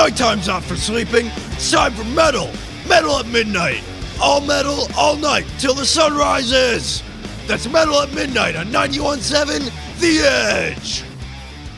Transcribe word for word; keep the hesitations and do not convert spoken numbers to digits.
Nighttime's not for sleeping. It's time for metal. Metal at midnight. All metal, all night, till the sun rises. That's Metal at Midnight on ninety-one point seven The Edge.